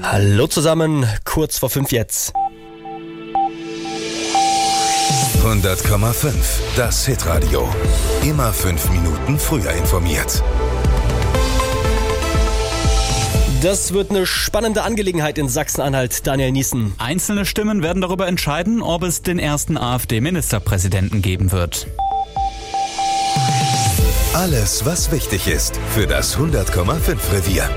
Hallo zusammen, kurz vor 5 jetzt. 100,5, das Hitradio. Immer 5 Minuten früher informiert. Das wird eine spannende Angelegenheit in Sachsen-Anhalt, Daniel Niesen. Einzelne Stimmen werden darüber entscheiden, ob es den ersten AfD-Ministerpräsidenten geben wird. Alles, was wichtig ist für das 100,5-Revier.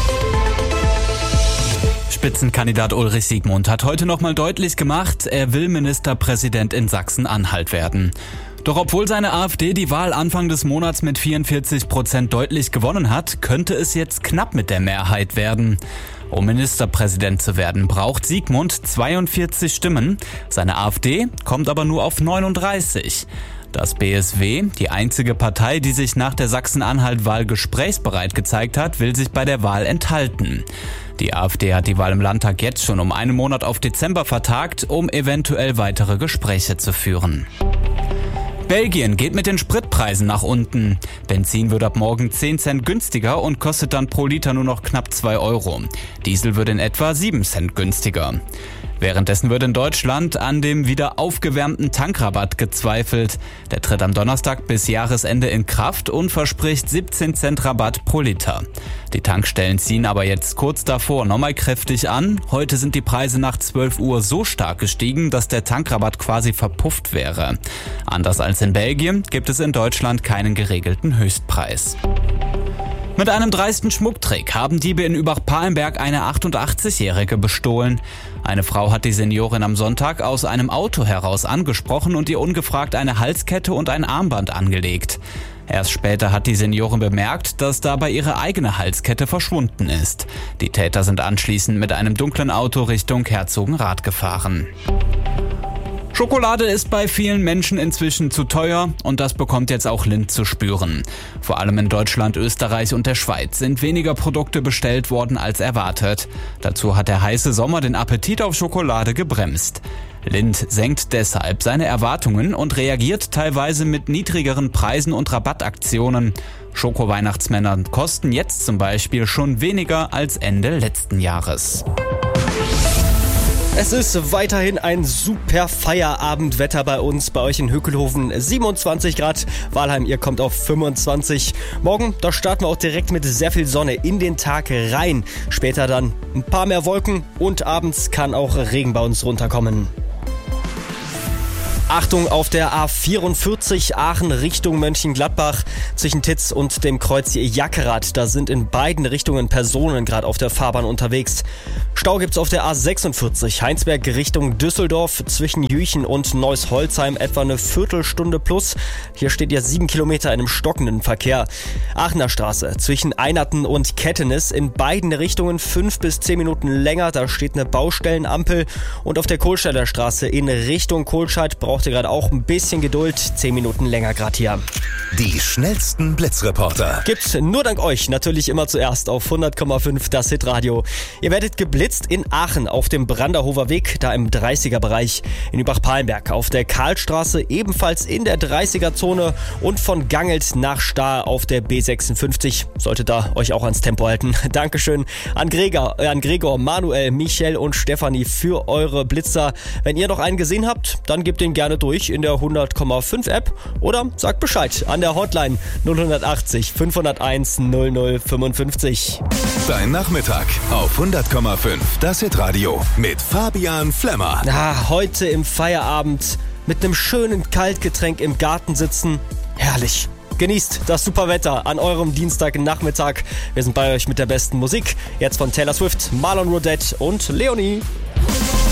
Spitzenkandidat Ulrich Siegmund hat heute nochmal deutlich gemacht, er will Ministerpräsident in Sachsen-Anhalt werden. Doch obwohl seine AfD die Wahl Anfang des Monats mit 44% deutlich gewonnen hat, könnte es jetzt knapp mit der Mehrheit werden. Um Ministerpräsident zu werden, braucht Siegmund 42 Stimmen. Seine AfD kommt aber nur auf 39. Das BSW, die einzige Partei, die sich nach der Sachsen-Anhalt-Wahl gesprächsbereit gezeigt hat, will sich bei der Wahl enthalten. Die AfD hat die Wahl im Landtag jetzt schon um einen Monat auf Dezember vertagt, um eventuell weitere Gespräche zu führen. Belgien geht mit den Spritpreisen nach unten. Benzin wird ab morgen 10 Cent günstiger und kostet dann pro Liter nur noch knapp 2 Euro. Diesel wird in etwa 7 Cent günstiger. Währenddessen wird in Deutschland an dem wieder aufgewärmten Tankrabatt gezweifelt. Der tritt am Donnerstag bis Jahresende in Kraft und verspricht 17 Cent Rabatt pro Liter. Die Tankstellen ziehen aber jetzt kurz davor nochmal kräftig an. Heute sind die Preise nach 12 Uhr so stark gestiegen, dass der Tankrabatt quasi verpufft wäre. Anders als in Belgien gibt es in Deutschland keinen geregelten Höchstpreis. Mit einem dreisten Schmucktrick haben Diebe in Übach-Palenberg eine 88-Jährige bestohlen. Eine Frau hat die Seniorin am Sonntag aus einem Auto heraus angesprochen und ihr ungefragt eine Halskette und ein Armband angelegt. Erst später hat die Seniorin bemerkt, dass dabei ihre eigene Halskette verschwunden ist. Die Täter sind anschließend mit einem dunklen Auto Richtung Herzogenrath gefahren. Schokolade ist bei vielen Menschen inzwischen zu teuer und das bekommt jetzt auch Lindt zu spüren. Vor allem in Deutschland, Österreich und der Schweiz sind weniger Produkte bestellt worden als erwartet. Dazu hat der heiße Sommer den Appetit auf Schokolade gebremst. Lindt senkt deshalb seine Erwartungen und reagiert teilweise mit niedrigeren Preisen und Rabattaktionen. Schoko-Weihnachtsmänner kosten jetzt zum Beispiel schon weniger als Ende letzten Jahres. Es ist weiterhin ein super Feierabendwetter bei uns, bei euch in Hückelhofen 27 Grad, Walheim, ihr kommt auf 25. Morgen, da starten wir auch direkt mit sehr viel Sonne in den Tag rein. Später dann ein paar mehr Wolken und abends kann auch Regen bei uns runterkommen. Achtung auf der A44 Aachen Richtung Mönchengladbach zwischen Titz und dem Kreuz Jackerath. Da sind in beiden Richtungen Personen gerade auf der Fahrbahn unterwegs. Stau gibt's auf der A46 Heinsberg Richtung Düsseldorf zwischen Jüchen und Neuss-Holzheim etwa eine Viertelstunde plus. Hier steht ja 7 Kilometer in einem stockenden Verkehr. Aachener Straße zwischen Einerten und Kettenis in beiden Richtungen 5 bis 10 Minuten länger. Da steht eine Baustellenampel und auf der Kohlstedter Straße in Richtung Kohlscheid braucht ihr gerade auch ein bisschen Geduld. 10 Minuten länger gerade hier. Die schnellsten Blitzreporter Gibt's nur dank euch natürlich immer zuerst auf 100,5 das Hitradio. Ihr werdet geblitzt in Aachen auf dem Branderhofer Weg, da im 30er-Bereich, in Übach-Palenberg auf der Karlstraße, ebenfalls in der 30er-Zone und von Gangelt nach Stahr auf der B56. Solltet da euch auch ans Tempo halten. Dankeschön an Gregor, Manuel, Michel und Stefanie für eure Blitzer. Wenn ihr noch einen gesehen habt, dann gebt den gerne durch in der 100,5 App oder sagt Bescheid an der Hotline 080 501 0055. Dein Nachmittag auf 100,5 das Hitradio mit Fabian Flemmer. Heute im Feierabend mit einem schönen Kaltgetränk im Garten sitzen. Herrlich. Genießt das super Wetter an eurem Dienstagnachmittag. Wir sind bei euch mit der besten Musik. Jetzt von Taylor Swift, Marlon Rodette und Leonie.